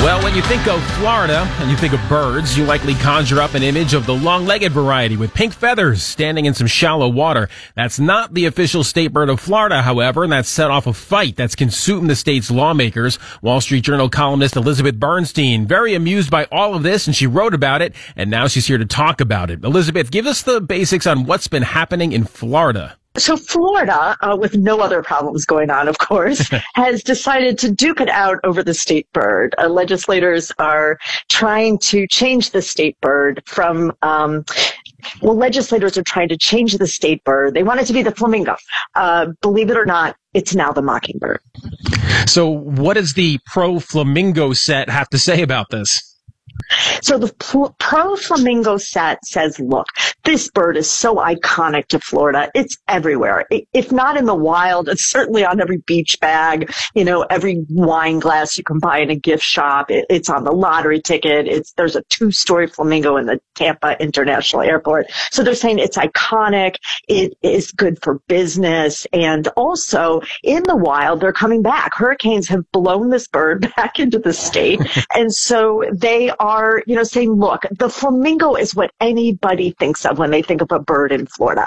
Well, when you think of Florida and you think of birds, you likely conjure up an image of the long-legged variety with pink feathers standing in some shallow water. That's not the official state bird of Florida, however, and that's set off a fight that's consumed the state's lawmakers. Wall Street Journal columnist Elizabeth Bernstein, very amused by all of this, and she wrote about it, and now she's here to talk about it. Elizabeth, give us the basics on what's been happening in Florida. So Florida, with no other problems going on, of course, has decided to duke it out over the state bird. Legislators are trying to change the state bird from, legislators are trying to change the state bird. They want it to be the flamingo. Believe it or not, it's now the mockingbird. So what does the pro-flamingo set have to say about this? So the pro-flamingo set says, look, this bird is so iconic to Florida. It's everywhere. If not in the wild, it's certainly on every beach bag, every wine glass you can buy in a gift shop. It's on the lottery ticket. There's a 2-story flamingo in the Tampa International Airport. So they're saying it's iconic. It is good for business. And also in the wild, they're coming back. Hurricanes have blown this bird back into the state. And so they are, saying, look, the flamingo is what anybody thinks of when they think of a bird in Florida.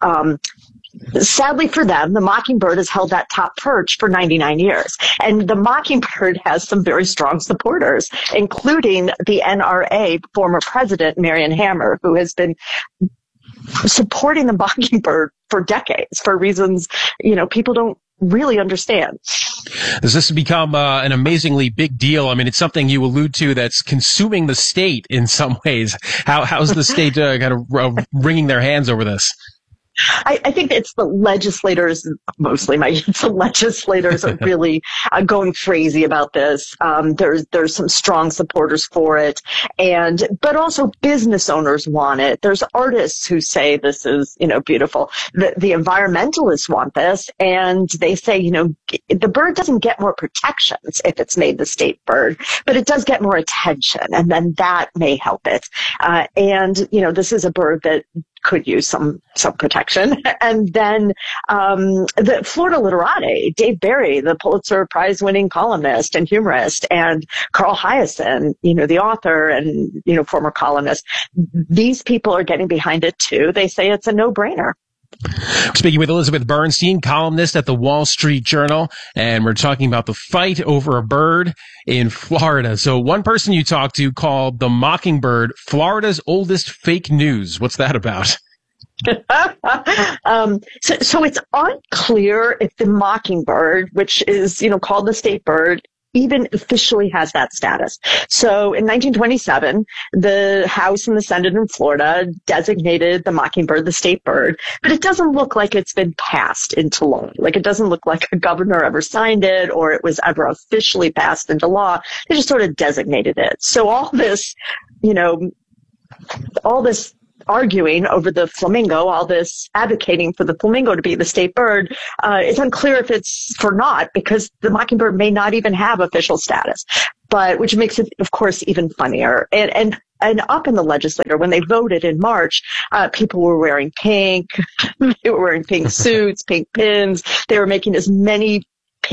Sadly for them, the mockingbird has held that top perch for 99 years. And the mockingbird has some very strong supporters, including the NRA former president, Marion Hammer, who has been supporting the mockingbird for decades for reasons, people don't really understand. Does this become an amazingly big deal? I mean, it's something you allude to that's consuming the state in some ways. How's the state kind of wringing their hands over this? I think it's the legislators, mostly the legislators are really going crazy about this. There's some strong supporters for it, but also business owners want it. There's artists who say this is, beautiful. The environmentalists want this, and they say, the bird doesn't get more protections if it's made the state bird, but it does get more attention, and then that may help it. This is a bird that could use some protection. And then the Florida literati, Dave Barry, the Pulitzer Prize-winning columnist and humorist, and Carl Hiaasen, the author and, former columnist, these people are getting behind it too. They say it's a no-brainer. Speaking with Elizabeth Bernstein, columnist at the Wall Street Journal, and we're talking about the fight over a bird in Florida. So one person you talked to called the mockingbird Florida's oldest fake news. What's that about? So it's unclear if the mockingbird, which is, called the state bird, even officially has that status. So in 1927, the House and the Senate in Florida designated the mockingbird the state bird, but it doesn't look like it's been passed into law. Like, it doesn't look like a governor ever signed it or it was ever officially passed into law. They just sort of designated it. So all this arguing over the flamingo, all this advocating for the flamingo to be the state bird, it's unclear if it's for naught because the mockingbird may not even have official status, but which makes it, of course, even funnier. And up in the legislature, when they voted in March, people were wearing pink. They were wearing pink suits, pink pins. They were making as many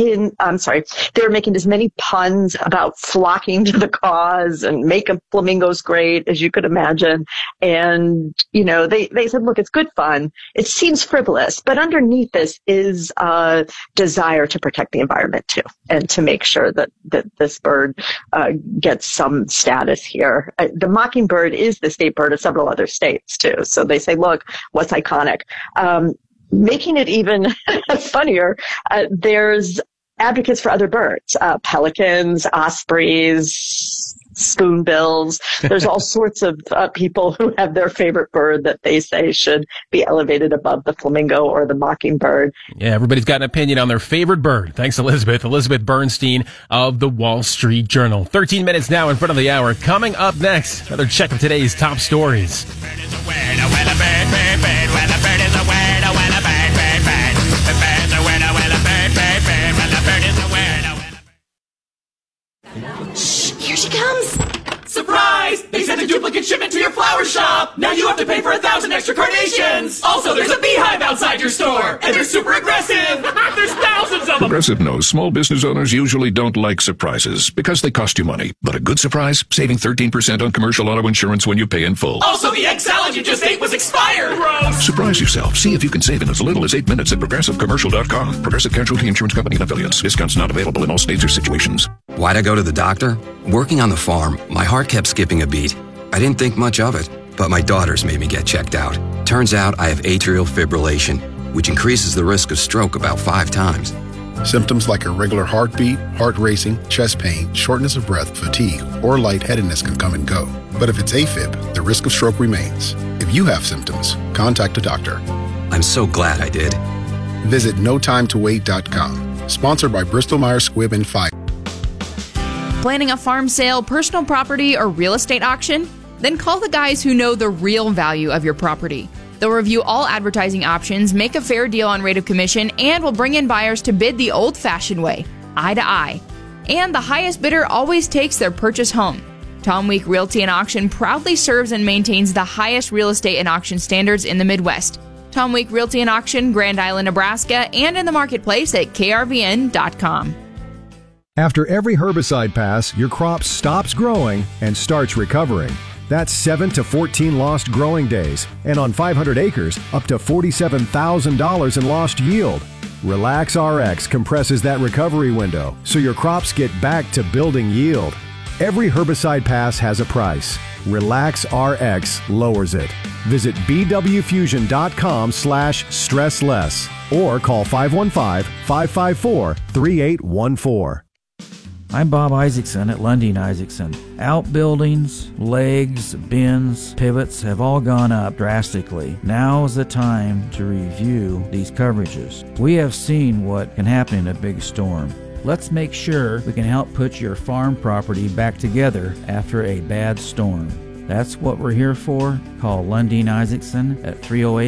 puns about flocking to the cause and make flamingos great as you could imagine. And, they said, look, it's good fun. It seems frivolous, but underneath this is a desire to protect the environment too, and to make sure that this bird gets some status here. The mockingbird is the state bird of several other states too. So they say, look, what's iconic? Making it even funnier, there's advocates for other birds, pelicans, ospreys, spoonbills. There's all sorts of people who have their favorite bird that they say should be elevated above the flamingo or the mockingbird. Yeah, everybody's got an opinion on their favorite bird. Thanks, Elizabeth. Elizabeth Bernstein of the Wall Street Journal. 13 minutes now in front of the hour. Coming up next, another check of today's top stories. Shh, here she comes. Surprise! They sent a duplicate shipment to your flower shop! Now you have to pay for 1,000 extra carnations! Also, there's a beehive outside your store! And they're super aggressive! There's thousands of them! Progressive knows small business owners usually don't like surprises because they cost you money. But a good surprise? Saving 13% on commercial auto insurance when you pay in full. Also, the egg salad you just ate was expired! Gross! Surprise yourself. See if you can save in as little as 8 minutes at ProgressiveCommercial.com. Progressive Casualty Insurance Company and Affiliates. Discounts not available in all states or situations. Why'd I go to the doctor? Working on the farm, my heart kept skipping a beat. I didn't think much of it, but my daughters made me get checked out. Turns out I have atrial fibrillation, which increases the risk of stroke about 5 times. Symptoms like irregular heartbeat, heart racing, chest pain, shortness of breath, fatigue, or lightheadedness can come and go. But if it's AFib, the risk of stroke remains. If you have symptoms, contact a doctor. I'm so glad I did. Visit notimetowait.com. Sponsored by Bristol-Myers Squibb and Pfizer. Planning a farm sale, personal property, or real estate auction? Then call the guys who know the real value of your property. They'll review all advertising options, make a fair deal on rate of commission, and will bring in buyers to bid the old-fashioned way, eye to eye. And the highest bidder always takes their purchase home. Tom Week Realty and Auction proudly serves and maintains the highest real estate and auction standards in the Midwest. Tom Week Realty and Auction, Grand Island, Nebraska, and in the marketplace at krvn.com. After every herbicide pass, your crop stops growing and starts recovering. That's 7 to 14 lost growing days, and on 500 acres, up to $47,000 in lost yield. Relax RX compresses that recovery window so your crops get back to building yield. Every herbicide pass has a price. Relax RX lowers it. Visit bwfusion.com/stressless or call 515-554-3814. I'm Bob Isaacson at Lundin Isaacson. Outbuildings, legs, bins, pivots have all gone up drastically. Now is the time to review these coverages. We have seen what can happen in a big storm. Let's make sure we can help put your farm property back together after a bad storm. That's what we're here for. Call Lundin Isaacson at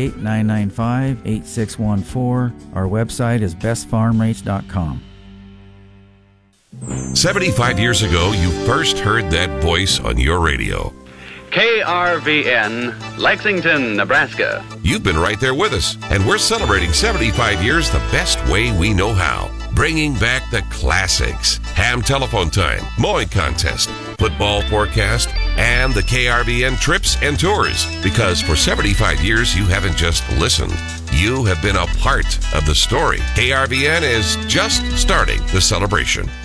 308-995-8614. Our website is bestfarmrates.com. 75 years ago, you first heard that voice on your radio. KRVN, Lexington, Nebraska. You've been right there with us, and we're celebrating 75 years the best way we know how. Bringing back the classics. Ham telephone time, mowing contest, football forecast, and the KRVN trips and tours. Because for 75 years, you haven't just listened. You have been a part of the story. KRVN is just starting the celebration.